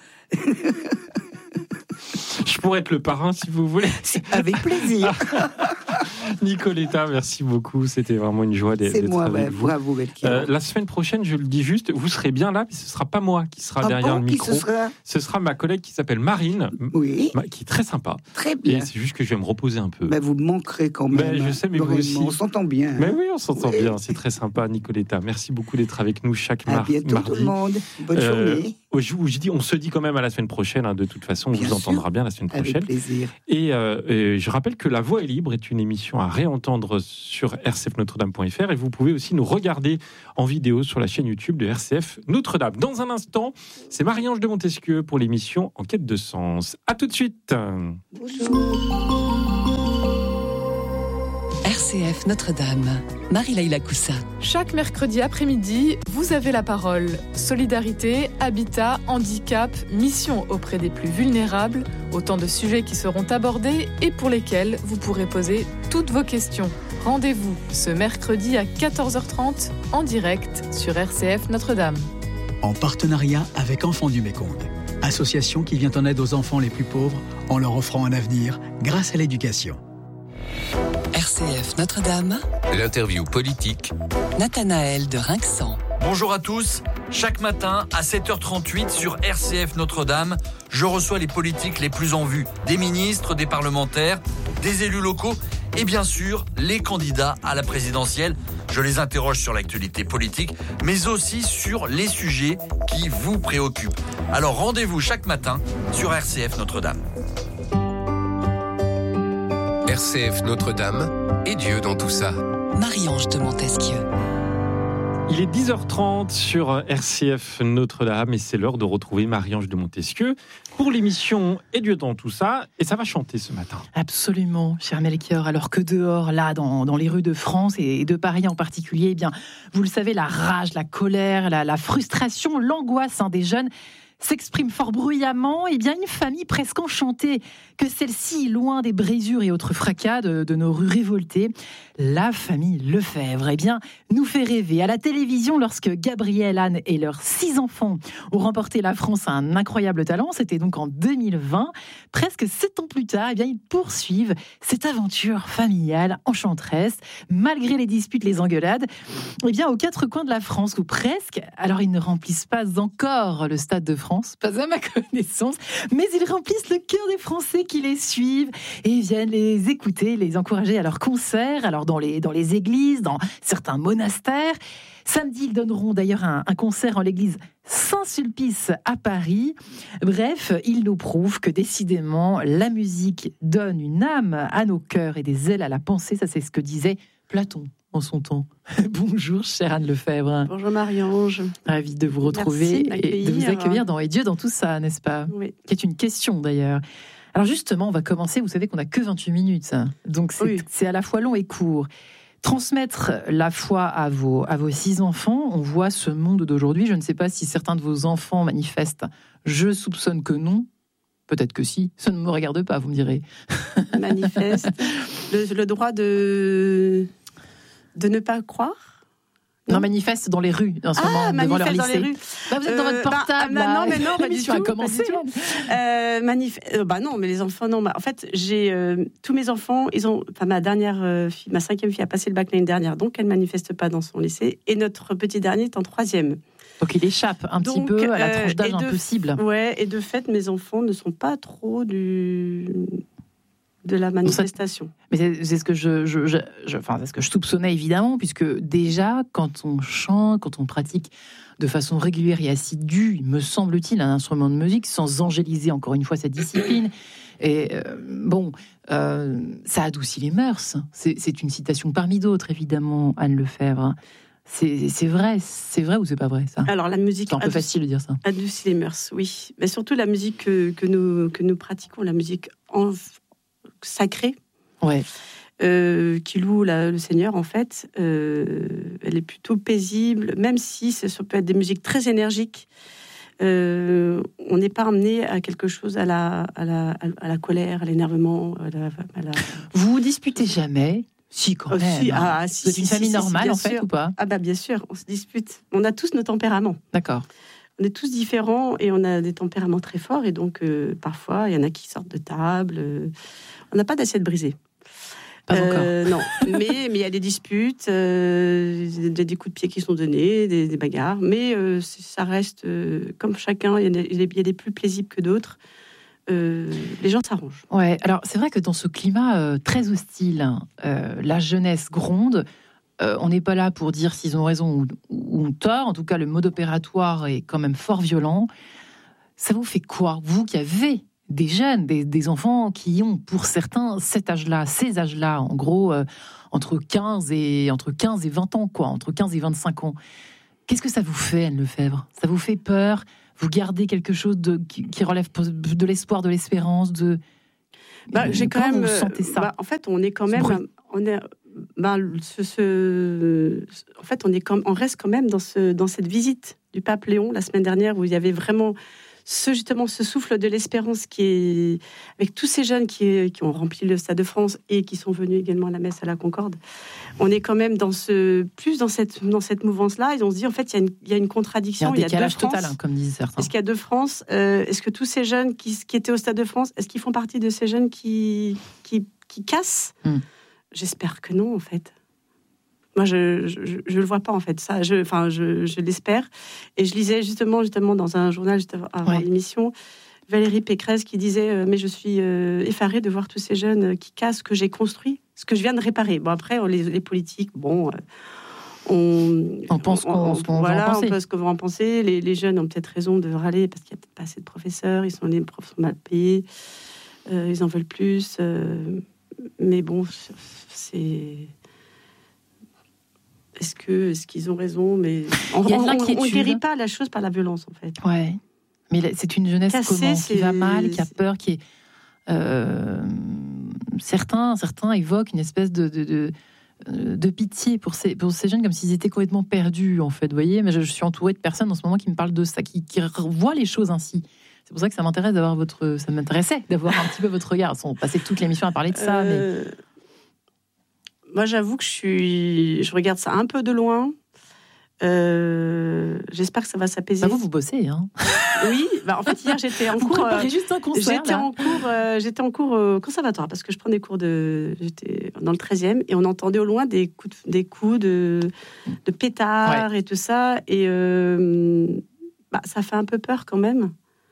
Je pourrais être le parrain si vous voulez. C'est avec plaisir. Nicoletta, merci beaucoup. C'était vraiment une joie d'être, c'est d'être moi, avec ouais, vous. Bravo, euh, la semaine prochaine, je le dis juste, vous serez bien là, mais ce ne sera pas moi qui sera ah derrière bon, le micro. Ce sera, ce sera ma collègue qui s'appelle Marine, oui. qui est très sympa. Très bien. Et c'est juste que je vais me reposer un peu. Ben, vous me manquerez quand même. Ben, je sais, mais vous aussi. On s'entend bien. Mais oui, on s'entend oui. bien. C'est très sympa, Nicoletta. Merci beaucoup d'être avec nous chaque mar- mardi. À bientôt tout le monde. Bonne euh, journée. Je vous dis, on se dit quand même à la semaine prochaine. Hein, de toute façon, on bien vous sûr. entendra bien la semaine prochaine. Avec plaisir. Et, euh, et je rappelle que La Voix est libre est une émission à réentendre sur r c f notre dame point f r et vous pouvez aussi nous regarder en vidéo sur la chaîne YouTube de R C F Notre-Dame. Dans un instant, c'est Marie-Ange de Montesquieu pour l'émission En quête de sens. À tout de suite. Bonjour. R C F Notre-Dame, Marie-Laïla Coussa. Chaque mercredi après-midi, vous avez la parole. Solidarité, habitat, handicap, mission auprès des plus vulnérables, autant de sujets qui seront abordés et pour lesquels vous pourrez poser toutes vos questions. Rendez-vous ce mercredi à quatorze heures trente en direct sur R C F Notre-Dame. En partenariat avec Enfants du Mékong, association qui vient en aide aux enfants les plus pauvres en leur offrant un avenir grâce à l'éducation. R C F Notre-Dame. L'interview politique. Nathanaël de Rinxan. Bonjour à tous. Chaque matin à sept heures trente-huit sur R C F Notre-Dame, je reçois les politiques les plus en vue. Des ministres, des parlementaires, des élus locaux et bien sûr les candidats à la présidentielle. Je les interroge sur l'actualité politique, mais aussi sur les sujets qui vous préoccupent. Alors rendez-vous chaque matin sur R C F Notre-Dame. R C F Notre-Dame et Dieu dans tout ça. Marie-Ange de Montesquieu. Il est dix heures trente sur R C F Notre-Dame et c'est l'heure de retrouver Marie-Ange de Montesquieu pour l'émission Et Dieu dans tout ça. Et ça va chanter ce matin. Absolument, cher Melchior. Alors que dehors, là, dans, dans les rues de France et de Paris en particulier, eh bien, vous le savez, la rage, la colère, la, la frustration, l'angoisse hein, des jeunes s'exprime fort bruyamment, eh bien une famille presque enchantée que celle-ci, loin des brisures et autres fracas de, de nos rues révoltées, la famille Lefebvre, eh bien, nous fait rêver à la télévision lorsque Gabriel, Anne et leurs six enfants ont remporté la France à un incroyable talent. C'était donc en deux mille vingt. Presque sept ans plus tard, eh bien, ils poursuivent cette aventure familiale enchanteresse, malgré les disputes, les engueulades, eh bien, aux quatre coins de la France, ou presque. Alors, ils ne remplissent pas encore le Stade de France, pas à ma connaissance, mais ils remplissent le cœur des Français qui les suivent et viennent les écouter, les encourager à leurs concerts, alors dans les, dans les églises, dans certains monastères. Samedi, ils donneront d'ailleurs un, un concert en l'église Saint-Sulpice à Paris. Bref, ils nous prouvent que décidément, la musique donne une âme à nos cœurs et des ailes à la pensée. Ça, c'est ce que disait Platon en son temps. Bonjour, chère Anne Lefebvre. Bonjour Marie-Ange. Ravie de vous retrouver de et de vous accueillir dans Et Dieu dans tout ça, n'est-ce pas ? Oui. Qui est une question d'ailleurs. Alors justement, on va commencer, vous savez qu'on n'a que vingt-huit minutes, donc c'est, oui. c'est à la fois long et court. Transmettre la foi à vos, à vos six enfants, on voit ce monde d'aujourd'hui, je ne sais pas si certains de vos enfants manifestent, je soupçonne que non, peut-être que si, ça ne me regarde pas, vous me direz. Manifeste, le, le droit de... de ne pas croire. Non, non, manifeste dans les rues en ce ah, moment devant leur lycée. Dans les rues. Bah, vous êtes dans votre portable. Bah, bah, non, mais non, pas du tout. A commencé. Pas du tout. Euh, manif... euh, bah non, mais les enfants, non. Bah, en fait, j'ai euh, tous mes enfants. Ils ont, enfin, ma dernière euh, fille, ma cinquième fille a passé le bac l'année dernière, donc elle manifeste pas dans son lycée. Et notre petit dernier est en troisième. Donc il échappe un donc, petit peu à la tranche d'âge euh, impossible. Ouais, et de fait, mes enfants ne sont pas trop du. de la manifestation. Mais c'est, c'est ce que je, je, je, je, enfin, c'est ce que je soupçonnais évidemment, puisque déjà, quand on chante, quand on pratique de façon régulière et assidue, me semble-t-il, un instrument de musique, sans angéliser encore une fois cette discipline, et euh, bon, euh, ça adoucit les mœurs. C'est, c'est une citation parmi d'autres, évidemment, Anne Lefebvre. C'est, c'est vrai, c'est vrai ou c'est pas vrai ça ? Alors la musique, c'est un peu adouci, facile de dire ça. Adoucit les mœurs, oui. Mais surtout la musique que, que nous que nous pratiquons, la musique en sacrée, ouais. euh, qui loue la, le Seigneur, en fait, euh, elle est plutôt paisible, même si ça peut être des musiques très énergiques. Euh, on n'est pas amené à quelque chose, à la, à la, à la colère, à l'énervement. À la, à la... Vous vous disputez jamais ? Si, quand oh, même. Si, ah, si, Vous êtes si, une famille si, normale, si, en fait, sûr. ou pas ? Ah bah bien sûr, on se dispute. On a tous nos tempéraments. D'accord. On est tous différents et on a des tempéraments très forts. Et donc, euh, parfois, il y en a qui sortent de table. Euh, on n'a pas d'assiette brisée. Pas euh, encore. Non, mais il y a des disputes, euh, des, des coups de pied qui sont donnés, des, des bagarres. Mais euh, ça reste, euh, comme chacun, il y, a des, il y a des plus plaisibles que d'autres. Euh, les gens s'arrangent. Ouais, alors c'est vrai que dans ce climat euh, très hostile, euh, la jeunesse gronde. Euh, on n'est pas là pour dire s'ils ont raison ou, ou, ou tort. En tout cas, le mode opératoire est quand même fort violent. Ça vous fait quoi, vous qui avez des jeunes, des, des enfants qui ont, pour certains, cet âge-là, ces âges-là, en gros, euh, entre quinze et entre quinze et vingt ans, quoi, entre quinze et vingt-cinq ans. Qu'est-ce que ça vous fait, Anne Lefebvre ? Ça vous fait peur ? Vous gardez quelque chose de, qui, qui relève de l'espoir, de l'espérance, de. Bah, j'ai quand Comment même. vous sentez ça ? Bah, en fait, on est quand même. On est. Ben, ce, ce, en fait, on, est quand, on reste quand même dans, ce, dans cette visite du pape Léon la semaine dernière où il y avait vraiment ce, justement, ce souffle de l'espérance qui est avec tous ces jeunes qui, qui ont rempli le Stade de France et qui sont venus également à la messe à la Concorde. On est quand même dans ce, plus dans cette, dans cette mouvance-là et on se dit en fait il y a une, il y a une contradiction. Il y a un décalage il y a deux total, hein, comme disent certains. Est-ce qu'il y a deux France euh, Est-ce que tous ces jeunes qui, qui étaient au Stade de France, est-ce qu'ils font partie de ces jeunes qui, qui, qui cassent hum. J'espère que non, en fait. Moi, je je, je le vois pas, en fait. Ça, je, enfin, je, je l'espère. Et je lisais justement, justement dans un journal juste avant ouais. l'émission, Valérie Pécresse qui disait euh, mais je suis euh, effarée de voir tous ces jeunes qui cassent ce que j'ai construit, ce que je viens de réparer. Bon après, les, les politiques, bon. Euh, On, on pense qu'on, on, qu'on voilà, va en penser. On pense qu'on va en penser. Les, les jeunes ont peut-être raison de râler parce qu'il n'y a peut-être pas assez de professeurs. Ils sont, les profs sont mal payés. Euh, ils en veulent plus. Euh, mais bon, c'est... Est-ce, que, est-ce qu'ils ont raison? Mais on ne guérit pas la chose par la violence, en fait. Ouais. Mais c'est une jeunesse Cassé, comment, qui va mal, qui a peur, qui est... Euh, certains, certains évoquent une espèce de, de, de, de pitié pour ces, pour ces jeunes, comme s'ils étaient complètement perdus, en fait. Vous voyez, mais je, je suis entourée de personnes en ce moment qui me parlent de ça, qui, qui voient les choses ainsi. C'est pour ça que ça m'intéresse d'avoir votre, ça m'intéressait d'avoir un petit peu votre regard. On passait toute l'émission à parler de ça, euh... mais... Moi, j'avoue que je suis, je regarde ça un peu de loin. Euh, j'espère que ça va s'apaiser. Bah vous, vous bossez, hein? Oui. Bah en fait, hier, j'étais en vous cours. Euh, juste un concert, j'étais là. en cours. Euh, j'étais en cours au conservatoire parce que je prends des cours de. J'étais dans le treizième et on entendait au loin des coups, de, des coups de, de pétards ouais. et tout ça. Et euh, bah, ça fait un peu peur quand même.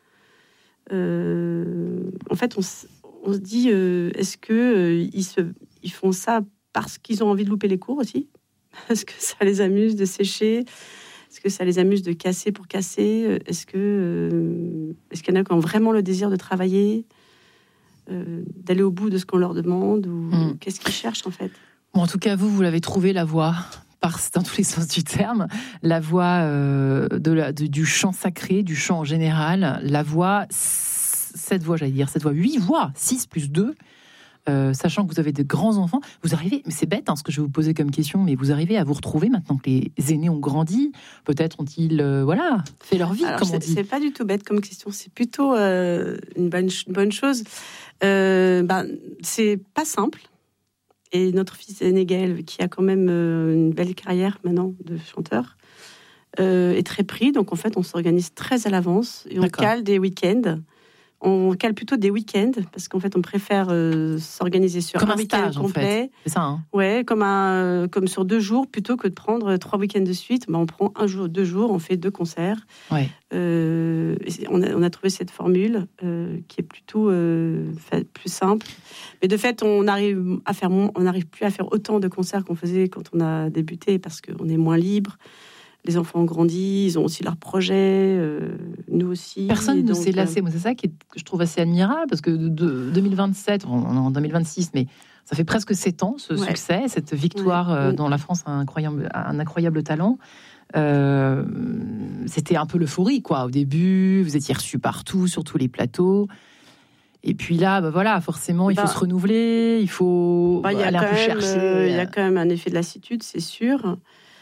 Euh, en fait, on, on se dit, euh, est-ce que euh, ils se, ils font ça parce qu'ils ont envie de louper les cours aussi? Est-ce que ça les amuse de sécher? Est-ce que ça les amuse de casser pour casser? Est-ce que euh, est-ce qu'il y en a qui ont vraiment le désir de travailler, euh, d'aller au bout de ce qu'on leur demande, ou mmh. qu'est-ce qu'ils cherchent en fait? Bon, en tout cas, vous, vous l'avez trouvé, la voie, par, dans tous les sens du terme, la voie euh, de la, de, du chant sacré, du chant en général, la voie, cette voix, j'allais dire, cette voix, huit voix, six plus deux. Euh, sachant que vous avez de grands enfants, vous arrivez, mais c'est bête hein, ce que je vais vous poser comme question, mais vous arrivez à vous retrouver maintenant que les aînés ont grandi, peut-être ont-ils euh, voilà, fait leur vie. Alors, comme c'est, on dit. C'est pas du tout bête comme question, c'est plutôt euh, une, bonne, une bonne chose. Euh, ben, c'est pas simple. Et notre fils aîné Gaël, qui a quand même euh, une belle carrière maintenant de chanteur, euh, est très pris. Donc en fait, on s'organise très à l'avance et on D'accord. cale des week-ends. On cale plutôt des week-ends parce qu'en fait, on préfère euh, s'organiser sur comme un, un week-end stage, complet. En fait. C'est ça. Hein. Ouais, comme un, comme sur deux jours plutôt que de prendre trois week-ends de suite. Ben, on prend un jour, deux jours, on fait deux concerts. Ouais. Euh, on, a, on a trouvé cette formule euh, qui est plutôt euh, fait, plus simple. Mais de fait, on arrive à faire, on n'arrive plus à faire autant de concerts qu'on faisait quand on a débuté parce qu'on est moins libre. Les enfants ont grandi, ils ont aussi leurs projets, euh, nous aussi. Personne ne donc, s'est lassé. Moi, c'est ça que je trouve assez admirable, parce que de, de deux mille vingt-sept, on est en deux mille vingt-six, mais ça fait presque sept ans, ce ouais. succès, cette victoire ouais. euh, dont la France a un incroyable, un incroyable talent. Euh, c'était un peu l'euphorie, quoi. Au début, vous étiez reçus partout, sur tous les plateaux. Et puis là, bah voilà, forcément, il bah, faut se renouveler, il faut bah, aller un peu même, chercher. Euh, il y a quand même un effet de lassitude, c'est sûr.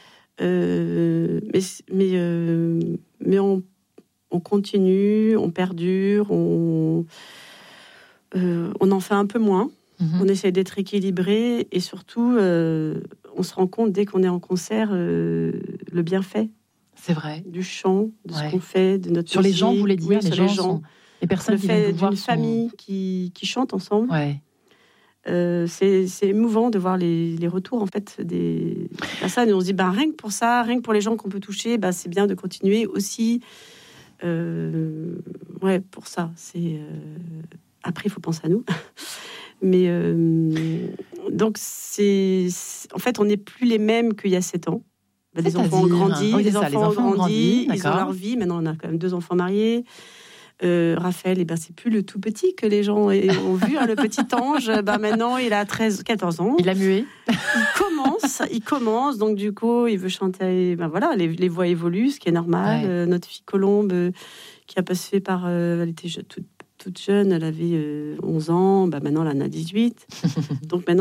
Euh, mais mais, euh, mais on, on continue, on perdure, on, euh, on en fait un peu moins. Mm-hmm. On essaie d'être équilibré et surtout, euh, on se rend compte dès qu'on est en concert euh, le bienfait. C'est vrai. Du chant, de ouais. ce qu'on fait, de notre sur musique. les gens, vous voulez dire, oui, les, sur gens les gens, sont, les personnes le qui fait viennent vous voir d'une sont... famille qui qui chante ensemble. Ouais. Euh, c'est, c'est émouvant de voir les, les retours en fait des personnes et on se dit bah, rien que pour ça, rien que pour les gens qu'on peut toucher, bah, c'est bien de continuer aussi euh, ouais pour ça c'est euh... après il faut penser à nous mais euh... donc c'est... c'est en fait on n'est plus les mêmes qu'il y a sept ans. Bah, les enfants ont grandi, oui, les, ça, enfants les enfants ont grandi, ils ont leur vie, maintenant on a quand même deux enfants mariés. Euh, Raphaël, eh ben, c'est plus le tout petit que les gens ont vu, hein, le petit ange. Ben, maintenant, il a treize, quatorze ans. Il a mué. Il commence, il commence. Donc, du coup, il veut chanter. Ben, voilà, les, les voix évoluent, ce qui est normal. Ouais. Euh, notre fille Colombe, euh, qui a passé par. Euh, elle était toute, toute jeune, elle avait euh, onze ans. Ben, maintenant, elle en a dix-huit. Donc, maintenant,